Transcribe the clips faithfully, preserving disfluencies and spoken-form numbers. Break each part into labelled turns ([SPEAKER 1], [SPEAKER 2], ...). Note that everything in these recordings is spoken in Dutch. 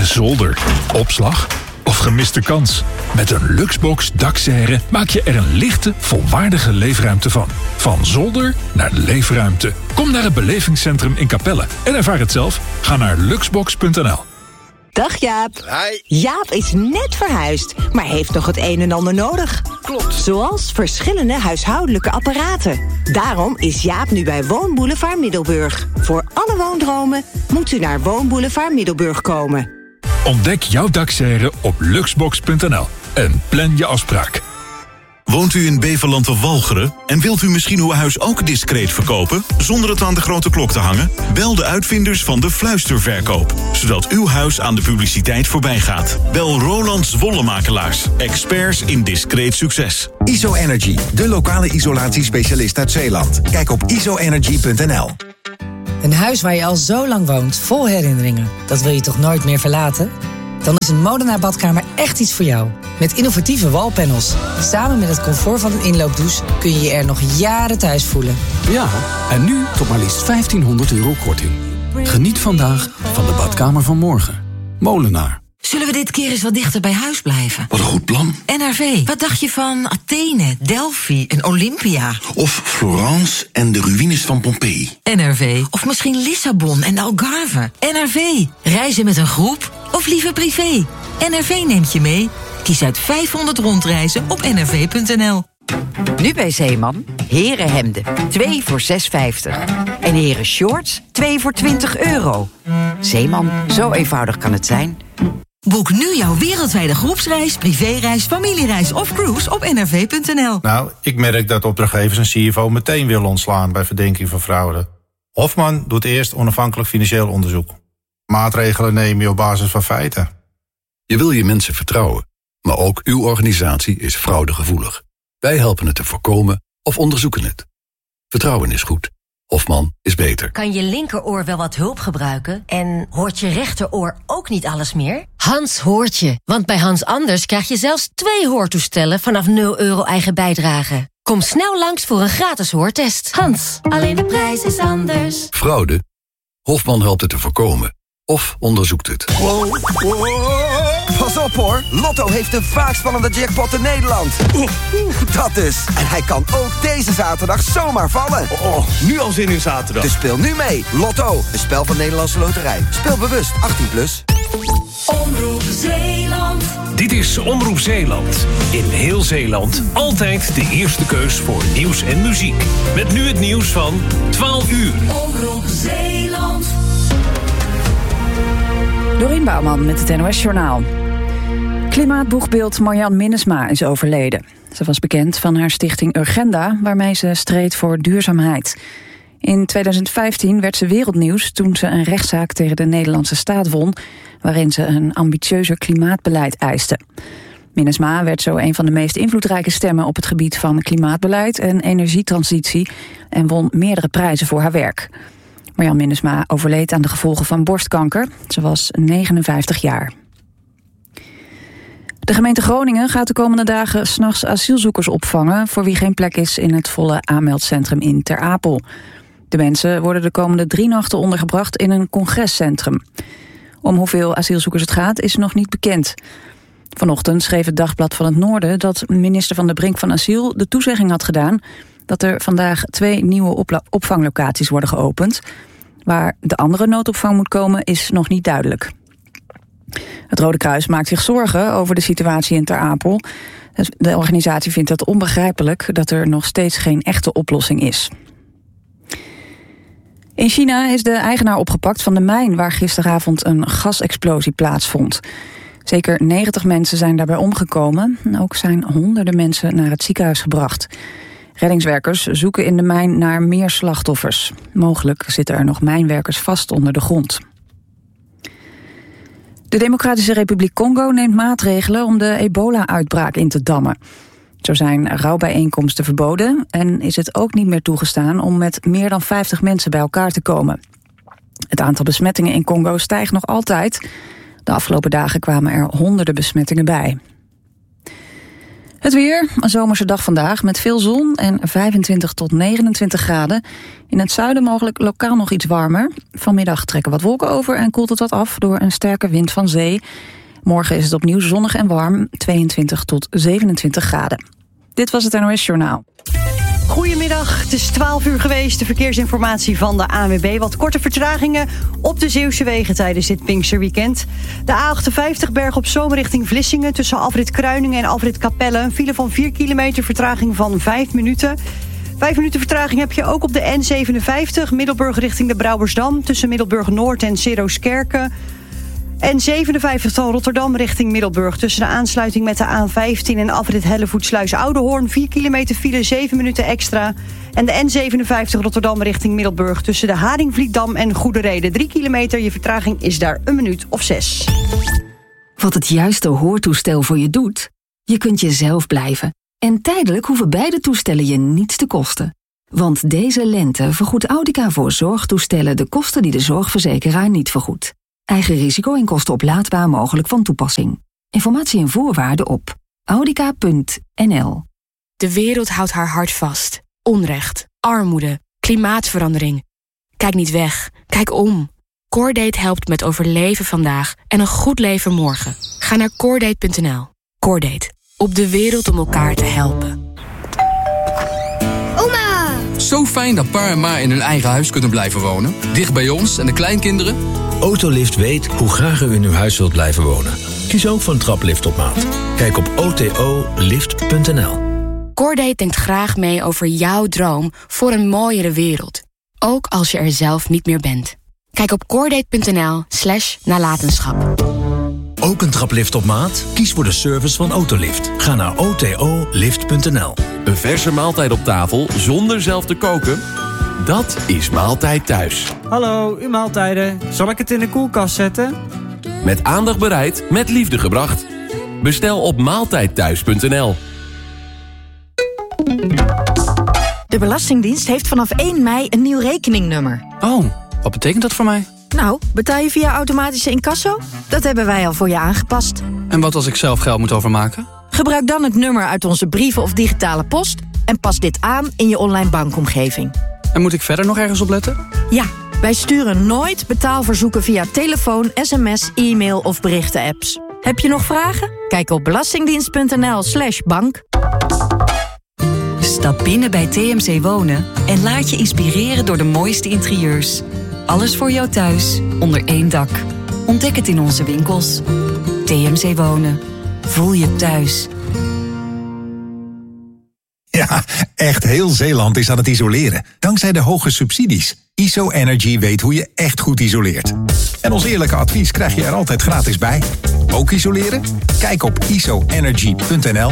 [SPEAKER 1] zolder, opslag of gemiste kans? Met een Luxbox dakserre maak je er een lichte, volwaardige leefruimte van. Van zolder naar leefruimte. Kom naar het belevingscentrum in Capelle en ervaar het zelf. Ga naar luxbox punt n l.
[SPEAKER 2] Dag Jaap.
[SPEAKER 3] Hi.
[SPEAKER 2] Jaap is net verhuisd, maar heeft nog het een en ander nodig.
[SPEAKER 3] Klopt.
[SPEAKER 2] Zoals verschillende huishoudelijke apparaten. Daarom is Jaap nu bij Woonboulevard Middelburg. Voor alle woondromen moet u naar Woonboulevard Middelburg komen.
[SPEAKER 1] Ontdek jouw dakserre op luxbox punt n l en plan je afspraak.
[SPEAKER 4] Woont u in Beverland of Walcheren en wilt u misschien uw huis ook discreet verkopen, zonder het aan de grote klok te hangen? Bel de uitvinders van de Fluisterverkoop, zodat uw huis aan de publiciteit voorbij gaat. Bel Roland Zwollemakelaars, experts in discreet succes.
[SPEAKER 5] ISO-Energy, de lokale isolatiespecialist uit Zeeland. Kijk op I S O energy punt n l.
[SPEAKER 6] Een huis waar je al zo lang woont, vol herinneringen. Dat wil je toch nooit meer verlaten? Dan is een Molenaar badkamer echt iets voor jou. Met innovatieve wallpanels. Samen met het comfort van een inloopdouche kun je je er nog jaren thuis voelen.
[SPEAKER 7] Ja, en nu tot maar liefst vijftienhonderd euro korting. Geniet vandaag van de badkamer van morgen. Molenaar.
[SPEAKER 8] Zullen we dit keer eens wat dichter bij huis blijven?
[SPEAKER 9] Wat een goed plan.
[SPEAKER 8] N R V, wat dacht je van Athene, Delphi en Olympia?
[SPEAKER 9] Of Florence en de ruïnes van Pompeii.
[SPEAKER 8] N R V, of misschien Lissabon en de Algarve. N R V, reizen met een groep of liever privé? N R V neemt je mee. Kies uit vijfhonderd rondreizen op n r v punt n l.
[SPEAKER 10] Nu bij Zeeman, herenhemden, twee voor zes vijftig. En heren shorts, twee voor twintig euro. Zeeman, zo eenvoudig kan het zijn.
[SPEAKER 8] Boek nu jouw wereldwijde groepsreis, privéreis, familiereis of cruise op n r v punt n l.
[SPEAKER 11] Nou, ik merk dat opdrachtgevers een C F O meteen willen ontslaan bij verdenking van fraude. Hofman doet eerst onafhankelijk financieel onderzoek. Maatregelen neem je op basis van feiten.
[SPEAKER 12] Je wil je mensen vertrouwen, maar ook uw organisatie is fraudegevoelig. Wij helpen het te voorkomen of onderzoeken het. Vertrouwen is goed. Hofman is beter.
[SPEAKER 13] Kan je linkeroor wel wat hulp gebruiken? En hoort je rechteroor ook niet alles meer? Hans hoort je, want bij Hans Anders krijg je zelfs twee hoortoestellen vanaf nul euro eigen bijdrage. Kom snel langs voor een gratis hoortest. Hans, alleen de prijs is anders.
[SPEAKER 12] Fraude? Hofman helpt het te voorkomen of onderzoekt het.
[SPEAKER 5] Wow, wow. Pas op hoor, Lotto heeft de vaakst spannende jackpot in Nederland. Oeh, dat dus. En hij kan ook deze zaterdag zomaar vallen.
[SPEAKER 3] Oh, nu al zin in zaterdag.
[SPEAKER 5] Dus speel nu mee. Lotto, een spel van Nederlandse Loterij. Speel bewust, achttien plus.
[SPEAKER 14] Omroep Zeeland.
[SPEAKER 15] Dit is Omroep Zeeland. In heel Zeeland altijd de eerste keus voor nieuws en muziek. Met nu het nieuws van twaalf uur.
[SPEAKER 14] Omroep Zeeland.
[SPEAKER 16] Dorien Bouwman met het N O S-journaal. Klimaatboegbeeld Marjan Minnesma is overleden. Ze was bekend van haar stichting Urgenda, waarmee ze streed voor duurzaamheid. In tweeduizend vijftien werd ze wereldnieuws toen ze een rechtszaak tegen de Nederlandse staat won, waarin ze een ambitieuzer klimaatbeleid eiste. Minnesma werd zo een van de meest invloedrijke stemmen op het gebied van klimaatbeleid en energietransitie en won meerdere prijzen voor haar werk. Marjan Minnesma overleed aan de gevolgen van borstkanker. Ze was negenenvijftig jaar. De gemeente Groningen gaat de komende dagen 's nachts asielzoekers opvangen voor wie geen plek is in het volle aanmeldcentrum in Ter Apel. De mensen worden de komende drie nachten ondergebracht in een congrescentrum. Om hoeveel asielzoekers het gaat is nog niet bekend. Vanochtend schreef het Dagblad van het Noorden dat minister Van der Brink van Asiel de toezegging had gedaan dat er vandaag twee nieuwe opla- opvanglocaties worden geopend. Waar de andere noodopvang moet komen is nog niet duidelijk. Het Rode Kruis maakt zich zorgen over de situatie in Ter Apel. De organisatie vindt het onbegrijpelijk dat er nog steeds geen echte oplossing is. In China is de eigenaar opgepakt van de mijn waar gisteravond een gasexplosie plaatsvond. Zeker negentig mensen zijn daarbij omgekomen. Ook zijn honderden mensen naar het ziekenhuis gebracht. Reddingswerkers zoeken in de mijn naar meer slachtoffers. Mogelijk zitten er nog mijnwerkers vast onder de grond. De Democratische Republiek Congo neemt maatregelen om de ebola-uitbraak in te dammen. Zo zijn rouwbijeenkomsten verboden en is het ook niet meer toegestaan om met meer dan vijftig mensen bij elkaar te komen. Het aantal besmettingen in Congo stijgt nog altijd. De afgelopen dagen kwamen er honderden besmettingen bij. Het weer, een zomerse dag vandaag met veel zon en vijfentwintig tot negenentwintig graden. In het zuiden mogelijk lokaal nog iets warmer. Vanmiddag trekken wat wolken over en koelt het wat af door een sterke wind van zee. Morgen is het opnieuw zonnig en warm, tweeëntwintig tot zevenentwintig graden. Dit was het N O S Journaal.
[SPEAKER 17] Goedemiddag, het is twaalf uur geweest. De verkeersinformatie van de A N W B. Wat korte vertragingen op de Zeeuwse wegen tijdens dit Pinksterweekend. De A achtenvijftig Berg op Zoom richting Vlissingen tussen Afrit Kruiningen en Afrit Capelle. Een file van vier kilometer, vertraging van vijf minuten. Vijf minuten vertraging heb je ook op de N zevenenvijftig Middelburg richting de Brouwersdam tussen Middelburg Noord en Sirooskerke. N zevenenvijftig van Rotterdam richting Middelburg tussen de aansluiting met de A vijftien en afrit Hellevoetsluis Oudehoorn. vier kilometer file, zeven minuten extra. En de N zevenenvijftig Rotterdam richting Middelburg tussen de Haringvlietdam en Goederede. drie kilometer, je vertraging is daar een minuut of zes.
[SPEAKER 18] Wat het juiste hoortoestel voor je doet? Je kunt jezelf blijven. En tijdelijk hoeven beide toestellen je niets te kosten. Want deze lente vergoedt Audica voor zorgtoestellen de kosten die de zorgverzekeraar niet vergoedt. Eigen risico en kosten oplaadbaar mogelijk van toepassing. Informatie en voorwaarden op audica punt n l.
[SPEAKER 19] De wereld houdt haar hart vast. Onrecht, armoede, klimaatverandering. Kijk niet weg, kijk om. Cordate helpt met overleven vandaag en een goed leven morgen. Ga naar cordate punt n l. Cordate, op de wereld om elkaar te helpen.
[SPEAKER 20] Oma! Zo fijn dat pa en ma in hun eigen huis kunnen blijven wonen. Dicht bij ons en de kleinkinderen.
[SPEAKER 21] Autolift weet hoe graag u in uw huis wilt blijven wonen. Kies ook voor een traplift op maat. Kijk op o t o lift punt n l.
[SPEAKER 19] Cordate denkt graag mee over jouw droom voor een mooiere wereld. Ook als je er zelf niet meer bent. Kijk op cordate punt n l slash nalatenschap.
[SPEAKER 21] Ook een traplift op maat? Kies voor de service van Autolift. Ga naar o t o lift punt n l.
[SPEAKER 22] Een verse maaltijd op tafel zonder zelf te koken? Dat is Maaltijd Thuis.
[SPEAKER 23] Hallo, uw maaltijden. Zal ik het in de koelkast zetten?
[SPEAKER 22] Met aandacht bereid, met liefde gebracht. Bestel op maaltijd thuis punt n l.
[SPEAKER 24] De Belastingdienst heeft vanaf één mei een nieuw rekeningnummer.
[SPEAKER 20] Oh, wat betekent dat voor mij?
[SPEAKER 24] Nou, betaal je via automatische incasso? Dat hebben wij al voor je aangepast.
[SPEAKER 20] En wat als ik zelf geld moet overmaken?
[SPEAKER 24] Gebruik dan het nummer uit onze brieven of digitale post en pas dit aan in je online bankomgeving.
[SPEAKER 20] En moet ik verder nog ergens op letten?
[SPEAKER 24] Ja, wij sturen nooit betaalverzoeken via telefoon, sms, e-mail of berichten-apps. Heb je nog vragen? Kijk op belastingdienst punt n l slash bank.
[SPEAKER 18] Stap binnen bij T M C Wonen en laat je inspireren door de mooiste interieurs. Alles voor jou thuis, onder één dak. Ontdek het in onze winkels. T M C Wonen. Voel je thuis.
[SPEAKER 25] Ja, echt heel Zeeland is aan het isoleren. Dankzij de hoge subsidies. I S O Energy weet hoe je echt goed isoleert. En ons eerlijke advies krijg je er altijd gratis bij. Ook isoleren? Kijk op I S O energy punt n l.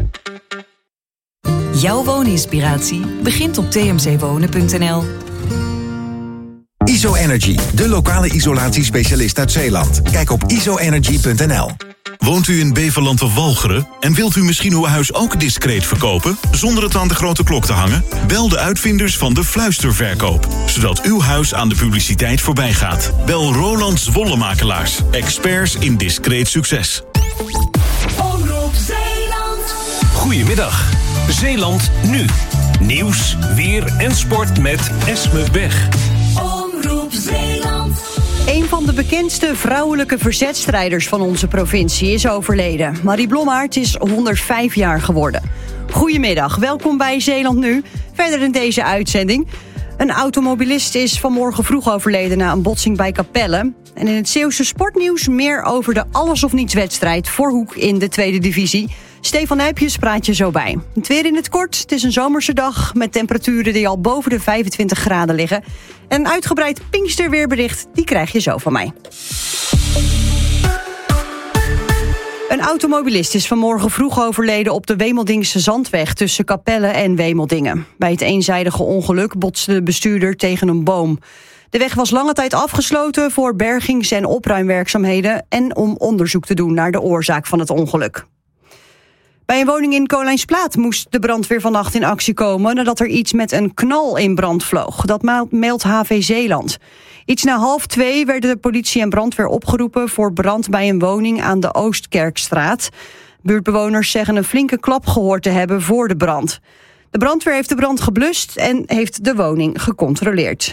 [SPEAKER 18] Jouw wooninspiratie begint op t m c wonen punt n l.
[SPEAKER 25] I S O Energy, de lokale isolatiespecialist uit Zeeland. Kijk op I S O energy punt n l.
[SPEAKER 4] Woont u in Beverland of Walcheren en wilt u misschien uw huis ook discreet verkopen zonder het aan de grote klok te hangen? Bel de uitvinders van de fluisterverkoop, zodat uw huis aan de publiciteit voorbij gaat. Bel Roland Zwollemakelaars, experts in discreet succes.
[SPEAKER 14] Omroep Zeeland.
[SPEAKER 15] Goedemiddag, Zeeland nu. Nieuws, weer en sport met Esme Bech.
[SPEAKER 14] Omroep Zeeland.
[SPEAKER 17] Een van de bekendste vrouwelijke verzetstrijders van onze provincie is overleden. Marie Blommaert is honderdvijf jaar geworden. Goedemiddag, welkom bij Zeeland Nu. Verder in deze uitzending. Een automobilist is vanmorgen vroeg overleden na een botsing bij Capelle. En in het Zeeuwse sportnieuws meer over de alles-of-niets-wedstrijd voor Hoek in de tweede divisie. Stefan Nijpjes praat je zo bij. Het weer in het kort. Het is een zomerse dag met temperaturen die al boven de vijfentwintig graden liggen. En een uitgebreid Pinksterweerbericht, die krijg je zo van mij. Een automobilist is vanmorgen vroeg overleden op de Wemeldingse Zandweg tussen Capelle en Wemeldingen. Bij het eenzijdige ongeluk botste de bestuurder tegen een boom. De weg was lange tijd afgesloten voor bergings- en opruimwerkzaamheden en om onderzoek te doen naar de oorzaak van het ongeluk. Bij een woning in Kolijnsplaat moest de brandweer vannacht in actie komen nadat er iets met een knal in brand vloog. Dat meldt H V Zeeland. Iets na half twee werden de politie en brandweer opgeroepen voor brand bij een woning aan de Oostkerkstraat. Buurtbewoners zeggen een flinke klap gehoord te hebben voor de brand. De brandweer heeft de brand geblust en heeft de woning gecontroleerd.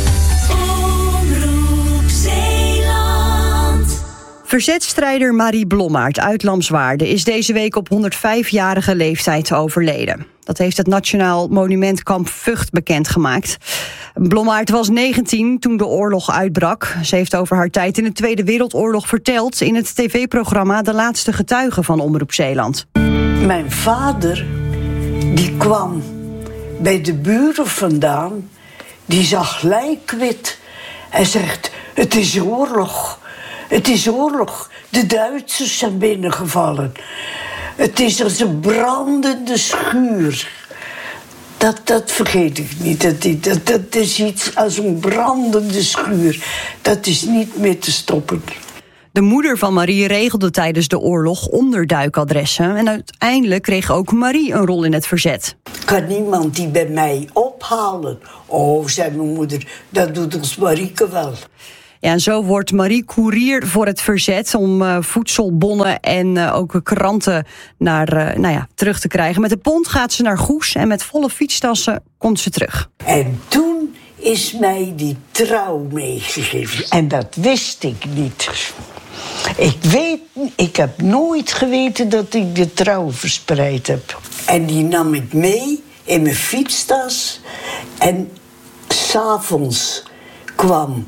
[SPEAKER 17] Verzetstrijder Marie Blommaert uit Lamswaarde is deze week op honderdvijfjarige leeftijd overleden. Dat heeft het Nationaal Monument Kamp Vught bekendgemaakt. Blommaert was negentien toen de oorlog uitbrak. Ze heeft over haar tijd in de Tweede Wereldoorlog verteld in het tv-programma De Laatste Getuigen van Omroep Zeeland.
[SPEAKER 1] Mijn vader, die kwam bij de buren vandaan, die zag lijkwit. Hij zegt, het is oorlog. Het is oorlog. De Duitsers zijn binnengevallen. Het is als een brandende schuur. Dat, dat vergeet ik niet. Dat, dat, dat is iets als een brandende schuur. Dat is niet meer te stoppen.
[SPEAKER 17] De moeder van Marie regelde tijdens de oorlog onderduikadressen. En uiteindelijk kreeg ook Marie een rol in het verzet.
[SPEAKER 1] Kan niemand die bij mij ophalen? Oh, zei mijn moeder, dat doet ons Marieke wel.
[SPEAKER 17] Ja, en zo wordt Marie koerier voor het verzet om uh, voedselbonnen en uh, ook kranten naar, uh, nou ja, terug te krijgen. Met de pont gaat ze naar Goes en met volle fietstassen komt ze terug.
[SPEAKER 1] En toen is mij die trouw meegegeven. En dat wist ik niet. Ik weet, ik heb nooit geweten dat ik de trouw verspreid heb. En die nam ik mee in mijn fietstas. En 's avonds kwam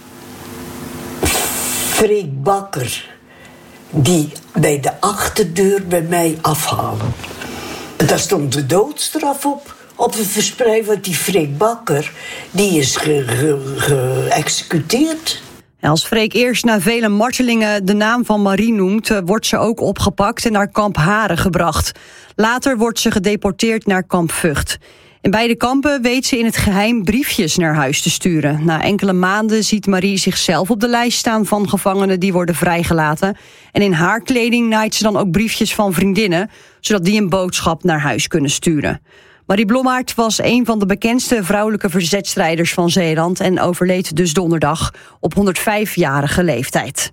[SPEAKER 1] Freek Bakker die bij de achterdeur bij mij afhalen. Daar stond de doodstraf op, op het verspreiden, want die Freek Bakker die is geëxecuteerd. Ge, ge
[SPEAKER 17] Als Freek eerst na vele martelingen de naam van Marie noemt, wordt ze ook opgepakt en naar kamp Haren gebracht. Later wordt ze gedeporteerd naar kamp Vught. In beide kampen weet ze in het geheim briefjes naar huis te sturen. Na enkele maanden ziet Marie zichzelf op de lijst staan van gevangenen die worden vrijgelaten. En in haar kleding naait ze dan ook briefjes van vriendinnen, zodat die een boodschap naar huis kunnen sturen. Marie Blommaert was een van de bekendste vrouwelijke verzetstrijders van Zeeland en overleed dus donderdag op honderdvijfjarige leeftijd.